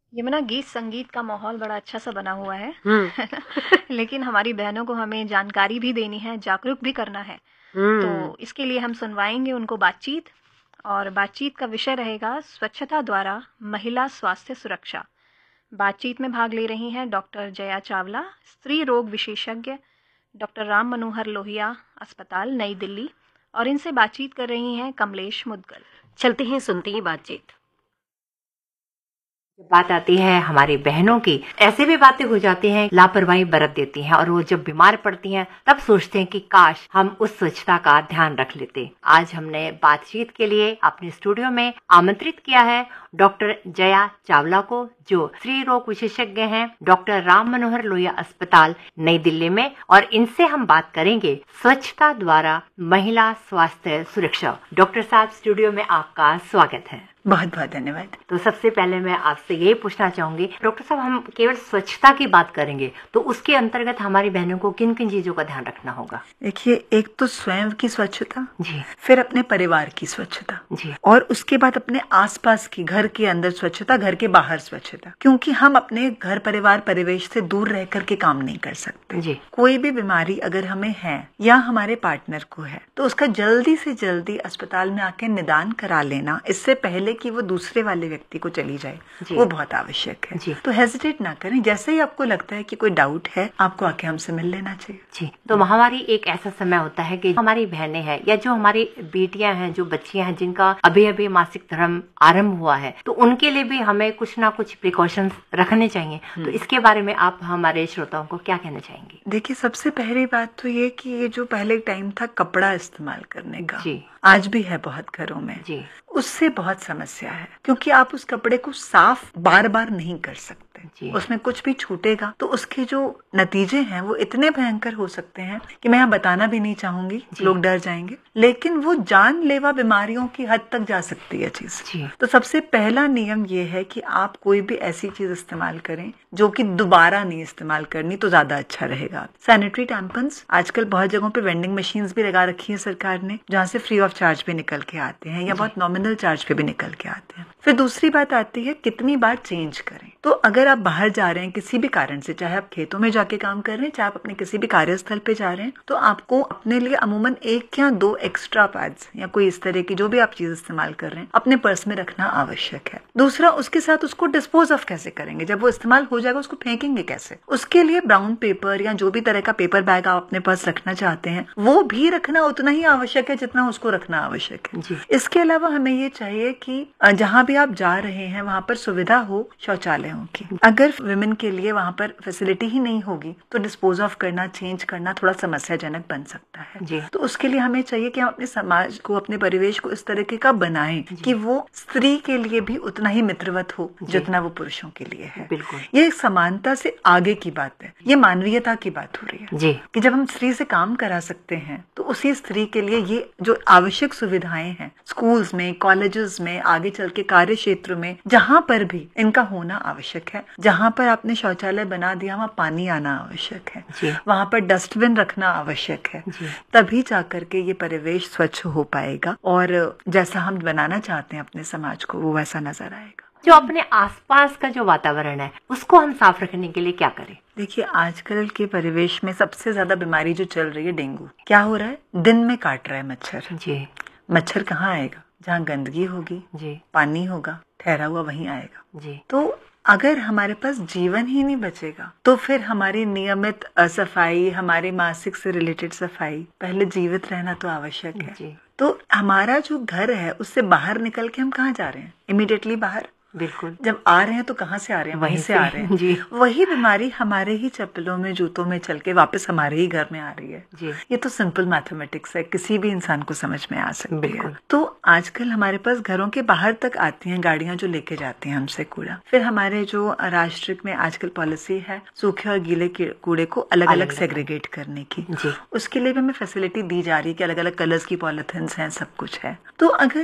यमुना, गीत संगीत का माहौल बड़ा अच्छा सा बना हुआ है। लेकिन हमारी बहनों को हमें जानकारी भी देनी है, जागरूक भी करना है। तो इसके लिए हम सुनवाएंगे उनको बातचीत, और बातचीत का विषय रहेगा स्वच्छता द्वारा महिला स्वास्थ्य सुरक्षा। बातचीत में भाग ले रही हैं डॉक्टर जया चावला, स्त्री रोग विशेषज्ञ, डॉक्टर राम मनोहर लोहिया अस्पताल नई दिल्ली, और इनसे बातचीत कर रही हैं कमलेश मुदगल। चलते हैं, सुनते हैं बातचीत। बात आती है हमारी बहनों की, ऐसे भी बातें हो जाती हैं, लापरवाही बरत देती हैं और वो जब बीमार पड़ती हैं तब सोचते हैं कि काश हम उस स्वच्छता का ध्यान रख लेते। आज हमने बातचीत के लिए अपने स्टूडियो में आमंत्रित किया है डॉक्टर जया चावला को, जो स्त्री रोग विशेषज्ञ हैं डॉक्टर राम मनोहर लोहिया अस्पताल नई दिल्ली में, और इनसे हम बात करेंगे स्वच्छता द्वारा महिला स्वास्थ्य सुरक्षा। डॉक्टर साहब, स्टूडियो में आपका स्वागत है। बहुत बहुत धन्यवाद। तो सबसे पहले मैं आपसे यही पूछना चाहूंगी डॉक्टर साहब, हम केवल स्वच्छता की बात करेंगे तो उसके अंतर्गत हमारी बहनों को किन किन चीजों का ध्यान रखना होगा? देखिए, एक तो स्वयं की स्वच्छता जी, फिर अपने परिवार की स्वच्छता जी, और उसके बाद अपने आसपास की, घर के अंदर स्वच्छता, घर के बाहर स्वच्छता। क्योंकि हम अपने घर परिवार परिवेश से दूर रह करके काम नहीं कर सकते जी। कोई भी बीमारी अगर हमें है या हमारे पार्टनर को है तो उसका जल्दी से जल्दी अस्पताल में आके निदान करा लेना, इससे पहले कि वो दूसरे वाले व्यक्ति को चली जाए, वो बहुत आवश्यक है। जी। तो हेजिटेट ना करें, जैसे ही आपको लगता है कि कोई डाउट है आपको आके हमसे मिल लेना चाहिए। जी। तो महामारी एक ऐसा समय होता है कि हमारी बहनें हैं या जो हमारी बेटियां हैं, जो बच्चियां हैं जिनका अभी अभी मासिक धर्म आरंभ हुआ है, तो उनके लिए भी हमें कुछ ना कुछ प्रिकॉशंस रखने चाहिए। तो इसके बारे में आप हमारे श्रोताओं को क्या कहना चाहेंगे? देखिए, सबसे पहली बात तो ये कि ये जो पहले टाइम था कपड़ा इस्तेमाल करने का, जी, आज भी है बहुत घरों में। जी, उससे बहुत समस्या है, क्योंकि आप उस कपड़े को साफ बार बार नहीं कर सकते। जी। उसमें कुछ भी छूटेगा तो उसके जो नतीजे हैं वो इतने भयंकर हो सकते हैं कि मैं यहाँ बताना भी नहीं चाहूंगी, लोग डर जाएंगे, लेकिन वो जानलेवा बीमारियों की हद तक जा सकती है चीज। तो सबसे पहला नियम ये है कि आप कोई भी ऐसी चीज इस्तेमाल करें जो कि दोबारा नहीं इस्तेमाल करनी, तो ज्यादा अच्छा रहेगा। सैनिटरी टैम्पन्स आजकल बहुत जगहों पे वेंडिंग मशीन्स भी लगा रखी है सरकार ने, जहाँ से फ्री ऑफ चार्ज पे निकल के आते हैं या बहुत नॉमिनल चार्ज पे भी निकल के आते हैं। फिर दूसरी बात आती है कितनी बार चेंज करें। तो अगर आप बाहर जा रहे हैं किसी भी कारण से, चाहे आप खेतों में जाके काम कर रहे हैं, चाहे आप अपने किसी भी कार्यस्थल पे जा रहे हैं, तो आपको अपने लिए अमूमन 1 या 2 एक्स्ट्रा पैड्स या कोई इस तरह की जो भी आप चीज इस्तेमाल कर रहे हैं अपने पर्स में रखना आवश्यक है। दूसरा, उसके साथ उसको डिस्पोज ऑफ कैसे करेंगे, जब वो इस्तेमाल हो जाएगा उसको फेंकेंगे कैसे, उसके लिए ब्राउन पेपर या जो भी तरह का पेपर बैग आप अपने पास रखना चाहते हैं वो भी रखना उतना ही आवश्यक है जितना उसको रखना आवश्यक है। इसके अलावा हमें ये चाहिए कि जहाँ भी आप जा रहे हैं वहाँ पर सुविधा हो शौचालयों की। अगर विमेन के लिए वहाँ पर फैसिलिटी ही नहीं होगी तो डिस्पोज ऑफ करना, चेंज करना थोड़ा समस्याजनक बन सकता है। तो उसके लिए हमें चाहिए कि हम अपने समाज को, अपने परिवेश को इस तरीके का बनाएं कि वो स्त्री के लिए भी उतना ही मित्रवत हो जितना वो पुरुषों के लिए है। ये समानता से आगे की बात है, ये मानवीयता की बात हो रही है कि जब हम स्त्री से काम करा सकते हैं तो उसी स्त्री के लिए ये जो आवश्यक सुविधाएं हैं स्कूल्स में, कॉलेजेस में, आगे चल के कार्य क्षेत्र में, जहाँ पर भी इनका होना आवश्यक है। जहाँ पर आपने शौचालय बना दिया वहाँ पानी आना आवश्यक है, वहाँ पर डस्टबिन रखना आवश्यक है, तभी जाकर के ये परिवेश स्वच्छ हो पाएगा और जैसा हम बनाना चाहते हैं अपने समाज को वो वैसा नजर आएगा। जो अपने आसपास का जो वातावरण है उसको हम साफ रखने के लिए क्या करें? देखिए, आजकल के परिवेश में सबसे ज्यादा बीमारी जो चल रही है डेंगू। क्या हो रहा है, दिन में काट रहा है मच्छर। मच्छर कहाँ आएगा, जहाँ गंदगी होगी, पानी होगा, ठहरा हुआ वहीं आएगा। तो अगर हमारे पास जीवन ही नहीं बचेगा तो फिर हमारी नियमित सफाई, हमारे मासिक से रिलेटेड सफाई, पहले जीवित रहना तो आवश्यक है। तो हमारा जो घर है उससे बाहर निकल के हम कहाँ जा रहे हैं? इमीडिएटली बाहर। बिल्कुल। जब आ रहे हैं तो कहाँ से आ रहे हैं? वहीं से आ रहे हैं। वही बीमारी हमारे ही चप्पलों में, जूतों में चल के वापस हमारे ही घर में आ रही है। ये तो सिंपल मैथमेटिक्स है, किसी भी इंसान को समझ में आ सकती है। तो आजकल हमारे पास घरों के बाहर तक आती हैं गाड़ियां जो लेके जाती हैं हमसे कूड़ा। फिर हमारे जो राष्ट्र में आजकल पॉलिसी है सूखे और गीले कूड़े को अलग अलग सेग्रीगेट करने की, उसके लिए भी हमें फैसिलिटी दी जा रही है कि अलग अलग कलर्स की पॉलिथीन्स हैं, सब कुछ है। तो अगर